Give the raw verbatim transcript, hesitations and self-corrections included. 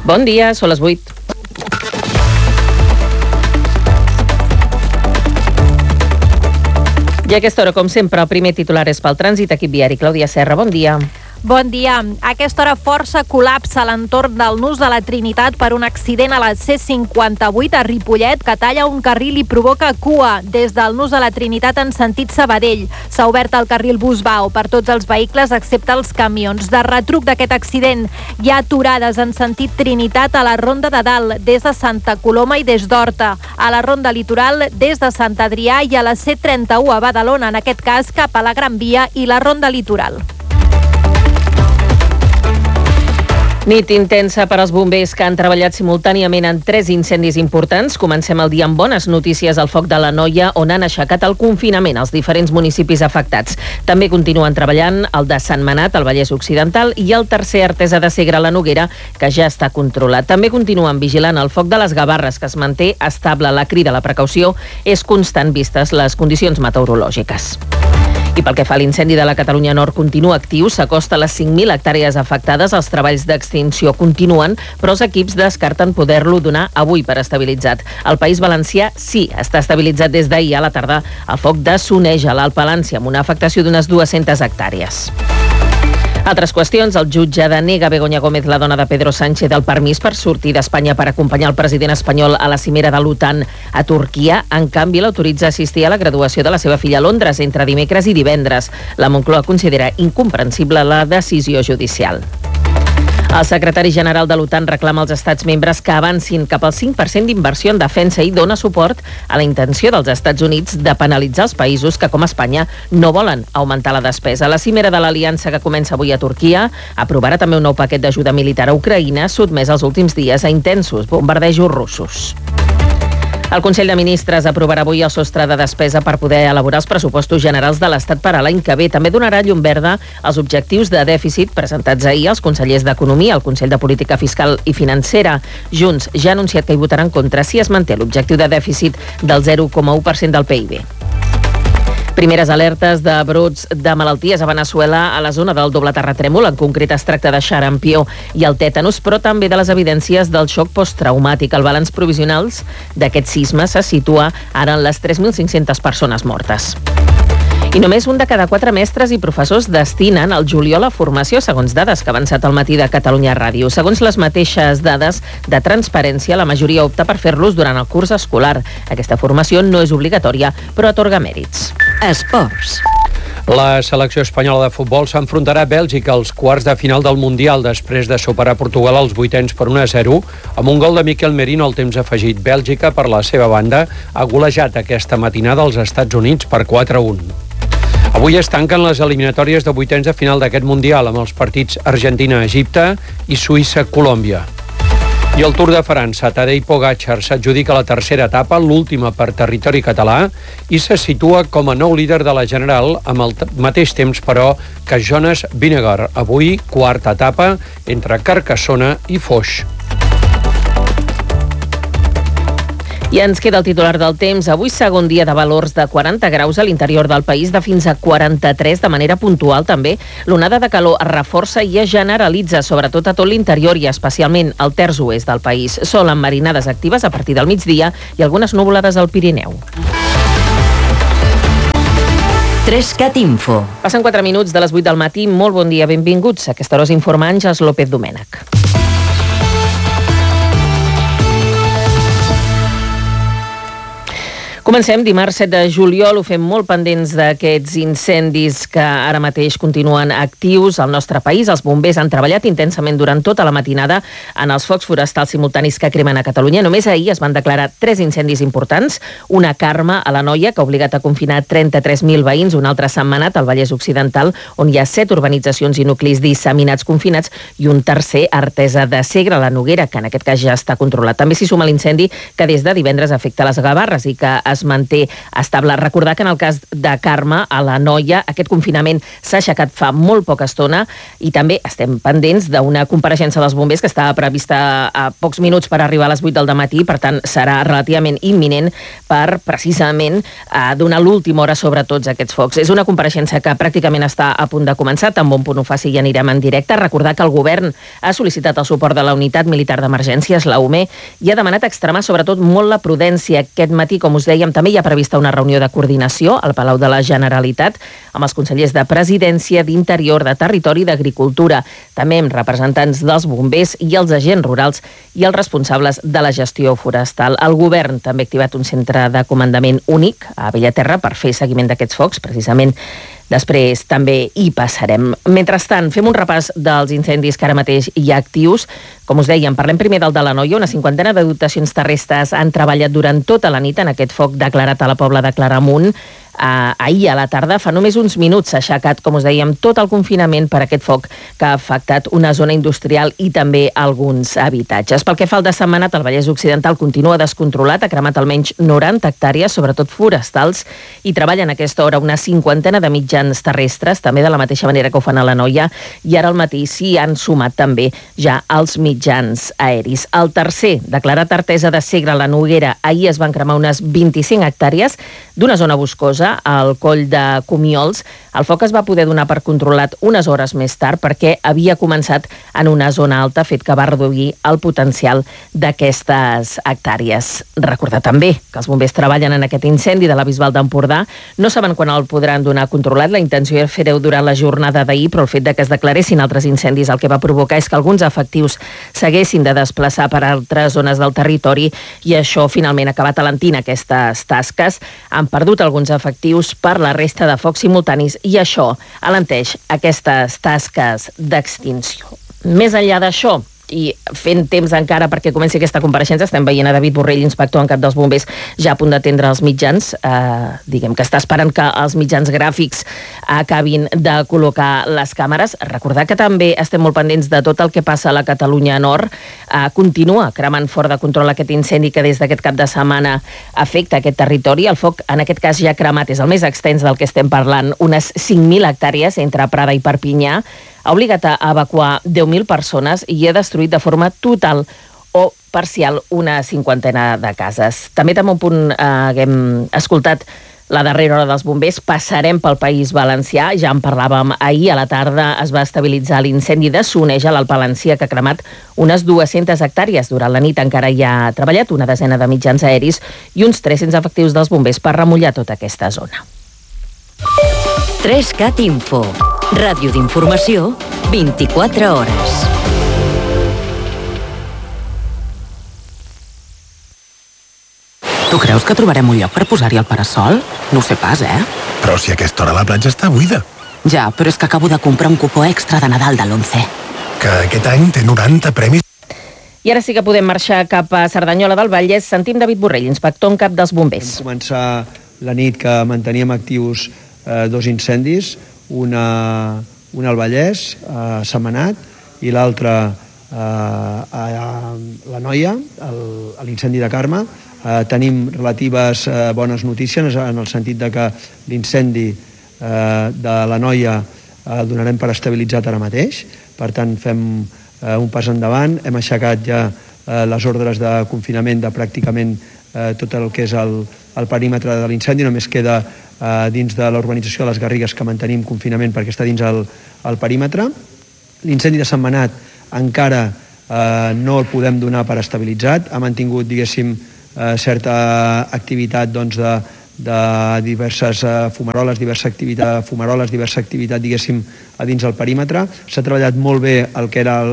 Bon dia, són les vuit. I a aquesta hora, com sempre, el primer titular és pel trànsit. Equip viari, Clàudia Serra, bon dia. Bon dia. A aquesta hora força col·lapsa a l'entorn del Nus de la Trinitat per un accident a la C cinquanta-vuit a Ripollet que talla un carril i provoca cua des del Nus de la Trinitat en sentit Sabadell. S'ha obert el carril Busbao per tots els vehicles excepte els camions. De retruc d'aquest accident hi ha aturades en sentit Trinitat a la Ronda de Dalt des de Santa Coloma i des d'Horta, a la Ronda Litoral des de Sant Adrià i a la C trenta-u a Badalona, en aquest cas cap a la Gran Via i la Ronda Litoral. Nit intensa per als bombers que han treballat simultàniament en tres incendis importants. Comencem el dia amb bones notícies al foc de l'Anoia, on han aixecat el confinament als diferents municipis afectats. També continuen treballant el de Sant Manat, al Vallès Occidental, i el tercer Artesa de Segre, la Noguera, que ja està controlat. També continuen vigilant el foc de les Gavarres, que es manté estable. La crida a la precaució és constant vistes les condicions meteorològiques. I pel que fa a l'incendi de la Catalunya Nord, continua actiu, s'acosta a les cinc mil hectàrees afectades, els treballs d'extinció continuen, però els equips descarten poder-lo donar avui per estabilitzat. El País Valencià sí, està estabilitzat des d'ahir a la tarda. El foc de Soneja, a l'Alt Palància, amb una afectació d'unes dues-centes hectàrees. Altres qüestions, el jutge denega a Begoña Gómez, la dona de Pedro Sánchez, el permís per sortir d'Espanya per acompanyar el president espanyol a la cimera de l'OTAN a Turquia. En canvi, l'autoritza a assistir a la graduació de la seva filla a Londres entre dimecres i divendres. La Moncloa considera incomprensible la decisió judicial. El secretari general de l'OTAN reclama als estats membres que avancin cap al cinc per cent d'inversió en defensa i dona suport a la intenció dels Estats Units de penalitzar els països que, com Espanya, no volen augmentar la despesa. La cimera de l'aliança que comença avui a Turquia aprovarà també un nou paquet d'ajuda militar a Ucraïna, sotmès els últims dies a intensos bombardejos russos. El Consell de Ministres aprovarà avui el sostre de despesa per poder elaborar els pressupostos generals de l'Estat per a l'any que ve. També donarà llum verda als objectius de dèficit presentats ahir als consellers d'Economia, al Consell de Política Fiscal i Financera. Junts ja ha anunciat que hi votarà en contra si es manté l'objectiu de dèficit del zero coma u per cent del P I B. Primeres alertes de brots de malalties a Veneçuela a la zona del doble terratrèmol. En concret es tracta de xarampió i el tètanus, però també de les evidències del xoc posttraumàtic. El balanç provisionals d'aquest sisme se situa ara en les tres mil cinc-centes persones mortes. I només un de cada quatre mestres i professors destinen al juliol a formació, segons dades que ha avançat al matí de Catalunya Ràdio. Segons les mateixes dades de transparència, la majoria opta per fer-los durant el curs escolar. Aquesta formació no és obligatòria, però atorga mèrits. Esports. La selecció espanyola de futbol s'enfrontarà a Bèlgica als quarts de final del Mundial després de superar Portugal als vuitens per un a zero amb un gol de Miquel Merino al temps afegit. Bèlgica, per la seva banda, ha golejat aquesta matinada als Estats Units per quatre a un. Avui es tanquen les eliminatòries de vuitens de final d'aquest Mundial amb els partits Argentina-Egipte i Suïssa-Colòmbia. I el Tour de França, Tadej Pogačar s'adjudica la tercera etapa, l'última per territori català, i se situa com a nou líder de la general amb el mateix temps, però, que Jonas Vingegaard. Avui, quarta etapa entre Carcassona i Foix. I ens queda el titular del temps. Avui segon dia de valors de quaranta graus a l'interior del país, de fins a quaranta-tres de manera puntual també. L'onada de calor es reforça i es generalitza, sobretot a tot l'interior i especialment al terç oest del país. Sol amb marinades actives a partir del migdia i algunes nuvolades al Pirineu. Trescat Info. Passen quatre minuts de les vuit del matí. Molt bon dia, benvinguts. A aquesta hora us informa Àngels López Domènech. Comencem dimarts set de juliol, ho fem molt pendents d'aquests incendis que ara mateix continuen actius al nostre país. Els bombers han treballat intensament durant tota la matinada en els focs forestals simultanis que cremen a Catalunya. Només ahir es van declarar tres incendis importants, una Carme a l'Anoia, que ha obligat a confinar trenta-tres mil veïns, un altre Sant Manat al Vallès Occidental, on hi ha set urbanitzacions i nuclis disseminats confinats, i un tercer Artesa de Segre, la Noguera, que en aquest cas ja està controlat. També s'hi suma l'incendi que des de divendres afecta les Gavarres i que es es manté estable. Recordar que en el cas de Carme, a l'Anoia, aquest confinament s'ha aixecat fa molt poca estona i també estem pendents d'una compareixença dels bombers que estava prevista a pocs minuts per arribar a les vuit del dematí, per tant serà relativament imminent per precisament eh, donar l'última hora sobre tots aquests focs. És una compareixença que pràcticament està a punt de començar, tan bon punt ho faci i anirem en directe. Recordar que el govern ha sol·licitat el suport de la Unitat Militar d'Emergències, la U M E, i ha demanat extremar sobretot molt la prudència. Aquest matí, com us dèiem, també hi ha prevista una reunió de coordinació al Palau de la Generalitat amb els consellers de Presidència, d'Interior, de Territori i d'Agricultura, també amb representants dels bombers i els agents rurals i els responsables de la gestió forestal. El govern també ha activat un centre de comandament únic a Bellaterra per fer seguiment d'aquests focs, precisament. Després també hi passarem. Mentrestant, fem un repàs dels incendis que ara mateix hi ha actius. Com us dèiem, parlem primer del de l'Anoia. Una cinquantena de dotacions terrestres han treballat durant tota la nit en aquest foc declarat a la Pobla de Claramunt. Uh, ahir a la tarda, fa només uns minuts, s'ha aixecat, com us dèiem, tot el confinament per aquest foc que ha afectat una zona industrial i també alguns habitatges. Pel que fa al de Sentmenat, el Vallès Occidental continua descontrolat, ha cremat almenys noranta hectàrees, sobretot forestals, i treballa en aquesta hora una cinquantena de mitjans terrestres, també de la mateixa manera que ho fan a l'Anoia, i ara al matí s'hi han sumat també ja els mitjans aeris. El tercer, declarat Artesa de Segre a la Noguera, ahir es van cremar unes vint-i-cinc hectàrees d'una zona boscosa al coll de Comiols. El foc es va poder donar per controlat unes hores més tard perquè havia començat en una zona alta, fet que va reduir el potencial d'aquestes hectàrees. Recordar també que els bombers treballen en aquest incendi de la Bisbal d'Empordà. No saben quan el podran donar controlat. La intenció era fer-ho durant la jornada d'ahir, però el fet de que es declaressin altres incendis el que va provocar és que alguns efectius s'haguessin de desplaçar per altres zones del territori i això finalment ha acabat alentint aquestes tasques. Han perdut alguns efectius per la resta de focs simultanis i això alenteix aquestes tasques d'extinció. Més enllà d'això, i fent temps encara perquè comenci aquesta compareixença, estem veient a David Borrell, inspector en cap dels bombers, ja a punt d'atendre els mitjans. Eh, diguem que està esperant que els mitjans gràfics acabin de col·locar les càmeres. Recordar que també estem molt pendents de tot el que passa a la Catalunya Nord. Eh, continua cremant fora de control aquest incendi que des d'aquest cap de setmana afecta aquest territori. El foc, en aquest cas ja cremat, és el més extens del que estem parlant, unes cinc mil hectàrees entre Prada i Perpinyà. Ha obligat a evacuar deu mil persones i ha destruït de forma total o parcial una cinquantena de cases. També també un punt eh, haguem escoltat la darrera hora dels bombers. Passarem pel País Valencià, ja en parlàvem ahir a la tarda, es va estabilitzar l'incendi de Soneja, l'Alt Valencià, que ha cremat unes dues-centes hectàrees. Durant la nit encara hi ha treballat una desena de mitjans aeris i uns tres-cents efectius dels bombers per remullar tota aquesta zona. tres cat Info. Ràdio d'informació, vint-i-quatre hores. Tu creus que trobarem un lloc per posar-hi el parasol? No ho sé pas, eh? Però si a aquesta hora la platja està buida. Ja, però és que acabo de comprar un cupó extra de Nadal de l'Once. Que aquest any té noranta premis. I ara sí que podem marxar cap a Cerdanyola del Vallès. Sentim David Borrell, inspector en cap dels bombers. Vam començar la nit que manteníem actius eh, dos incendis, una, una al Vallès, a Sentmenat, i l'altra eh, a, a l'Anoia, a l'incendi de Carme. Eh, tenim relatives eh, bones notícies en el sentit de que l'incendi eh, de l'Anoia eh, el donarem per estabilitzat ara mateix. Per tant, fem eh, un pas endavant. Hem aixecat ja eh, les ordres de confinament de pràcticament eh, tot el que és el, el perímetre de l'incendi. Només queda eh, dins de la urbanització de les Garrigues que mantenim confinament perquè està dins el, el perímetre. L'incendi de Sentmenat encara eh, no el podem donar per estabilitzat. Ha mantingut, diguéssim, eh, certa activitat doncs, de, de diverses eh, fumaroles, diversa activitat, fumaroles, diversa activitat, diguéssim, a dins el perímetre. S'ha treballat molt bé el que era el